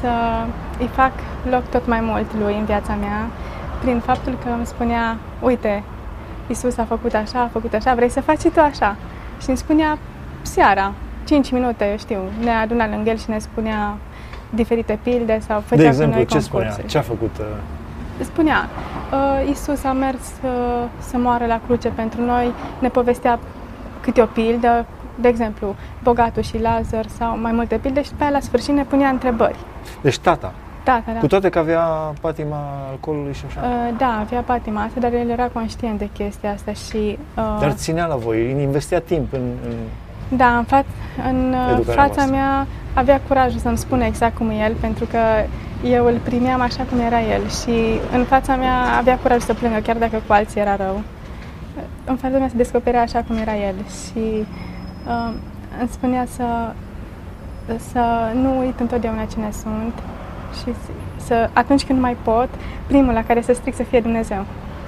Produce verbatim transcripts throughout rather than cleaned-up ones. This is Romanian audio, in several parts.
să îi fac loc tot mai mult lui în viața mea, prin faptul că îmi spunea, uite, Iisus a făcut așa, a făcut așa, vrei să faci și tu așa? Și îmi spunea seara, cinci minute, eu știu, ne aduna lângă el și ne spunea diferite pilde sau făcea de exemplu, cu noi ce spunea? concursuri. Ce a făcut? Uh... Spunea, uh, Iisus a mers uh, să moară la cruce pentru noi, ne povestea câte o pildă, de exemplu, bogatul și Lazar sau mai multe pilde și după aia la sfârșit ne punea întrebări. Deci tata. Tata, da. Cu toate că avea patima alcoolului și așa? Uh, da, avea patima asta, dar el era conștient de chestia asta și... Uh, dar ținea la voi, investea timp în... în... Da, în, fa- în fața voastră. mea avea curajul să-mi spună exact cum e el, pentru că eu îl primeam așa cum era el și în fața mea avea curajul să plângă, chiar dacă cu alții era rău. În fața mea se descoperea așa cum era el și uh, îmi spunea să, să nu uit întotdeauna cine sunt și să, atunci când nu mai pot, primul la care să stric să fie Dumnezeu.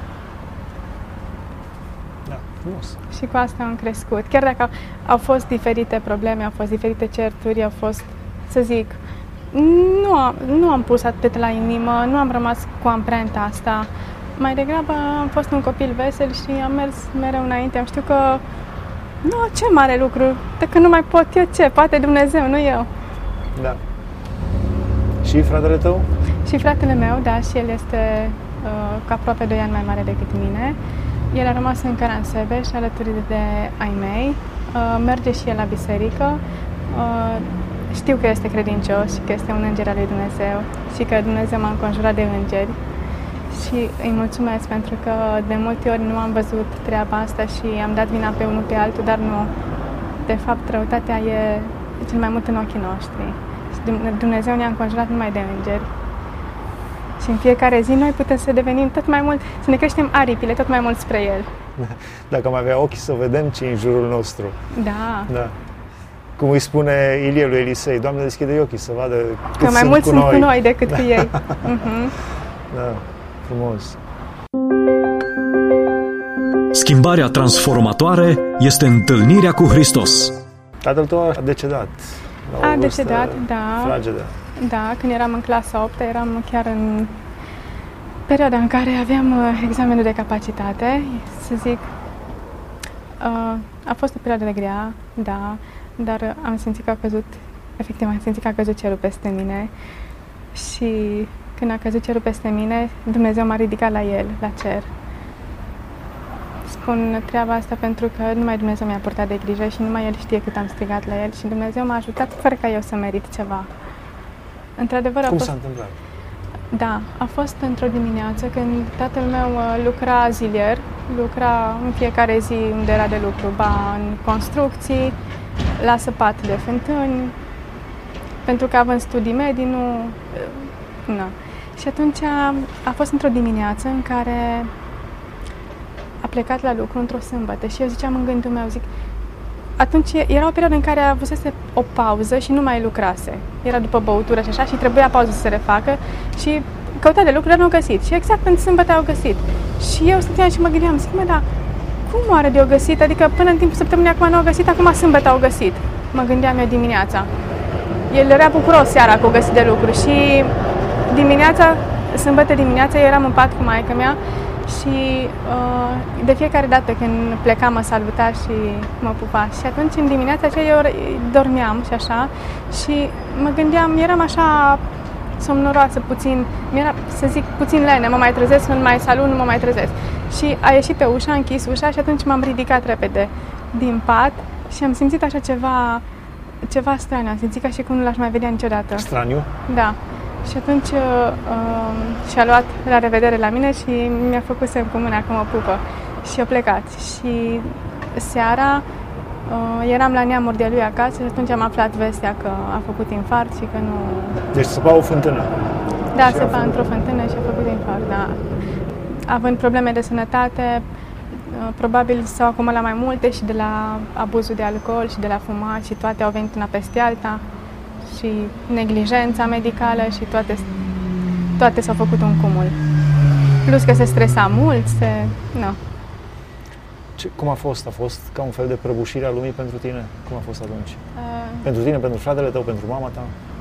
Da, frumos. Și cu asta am crescut. Chiar dacă au, au fost diferite probleme, au fost diferite certuri, au fost, să zic, nu am, nu am pus atât la inimă, nu am rămas cu amprenta asta. Mai degrabă am fost un copil vesel și am mers mereu înainte. Am știut că nu, ce mare lucru, dacă nu mai pot eu ce, poate Dumnezeu, nu eu. Da. Și fratele tău? Și fratele meu, da, și el este uh, cu aproape doi ani mai mare decât mine. El a rămas în Caransebe și alături de ai mei. Uh, merge și el la biserică. Uh, știu că este credincios și că este un înger al lui Dumnezeu și că Dumnezeu m-a înconjurat de îngeri. Și îi mulțumesc pentru că de multe ori nu am văzut treaba asta și am dat vina pe unul pe altul, dar nu. De fapt, răutatea e cel mai mult în ochii noștri. Și Dumnezeu ne-a înconjurat numai de îngeri. Și în fiecare zi noi putem să devenim tot mai mult, să ne creștem aripile tot mai mult spre El. Dacă am avea ochii să vedem ce e în jurul nostru. Da. Da. Cum îi spune Ilie lui Elisei, Doamne, deschide ochii să vadă cât că mai sunt mulți cu sunt noi. cu noi decât da. cu ei. Uh-huh. Da, frumos. Schimbarea transformatoare este întâlnirea cu Hristos. Tatăl tău a decedat. La A o decedat, da. Fragedă. Da, când eram în clasa a opta, eram chiar în perioada în care aveam examenul de capacitate, să zic. A fost o perioadă de grea, da, dar am simțit că a căzut, efectiv am simțit că a căzut cerul peste mine și când a căzut cerul peste mine, Dumnezeu m-a ridicat la El, la cer. Spun treaba asta pentru că numai Dumnezeu mi-a purtat de grijă și numai El știe cât am strigat la El și Dumnezeu m-a ajutat fără ca eu să merit ceva. Într-adevăr, a Cum fost... s-a întâmplat? Da, a fost într-o dimineață când tatăl meu lucra zilier, lucra în fiecare zi unde era de lucru, ba în construcții, la săpat de fântâni, pentru că având studii medii, nu... nu. Și atunci a, a fost într-o dimineață în care a plecat la lucru într-o sâmbătă și eu ziceam în gândul meu, zic, atunci era o perioadă în care avusese o pauză și nu mai lucrase. Era după băutură și așa și trebuia pauză să se refacă și căuta de lucru, dar nu au găsit. Și exact în sâmbătă au găsit. Și eu stăteam și mă gândeam, zic, mă, dar cum oare de-au găsit? Adică până în timpul săptămânii acum nu au găsit, acum sâmbătă au găsit. Mă gândeam eu dimineața. El era bucuros seara că au găsit de lucru și dimineața, sâmbătă dimineața, eu eram în pat cu maică mea și uh, de fiecare dată când plecam mă saluta și mă pupa. Și atunci în dimineața aceea eu dormeam și așa și mă gândeam, eram așa somnoroasă puțin, mi-era, să zic, puțin lene, mă mai trezesc, nu mai salut, nu mă mai trezesc. Și a ieșit pe ușa, a închis ușa și atunci m-am ridicat repede din pat și am simțit așa ceva, ceva straniu, am simțit ca și cum nu l-aș mai vedea niciodată. Straniu? Da. Și atunci uh, și-a luat la revedere la mine și mi-a făcut semn cu mâna că mă pupă și a plecat. Și seara uh, eram la neamuri de lui acasă și atunci am aflat vestea că a făcut infarct și că nu... Deci săpa o fântână. Da, săpa într-o fântână și a făcut infarct, da. Având probleme de sănătate, uh, probabil s-au acumulat mai multe și de la abuzul de alcool și de la fumat și toate au venit una peste alta. Și neglijența medicală și toate, toate s-au făcut un cumul. Plus că se stresa mult, se... Nu. Ce, cum a fost? A fost ca un fel de prăbușire a lumii pentru tine? Cum a fost atunci? Uh, pentru tine, pentru fratele tău, pentru mama ta?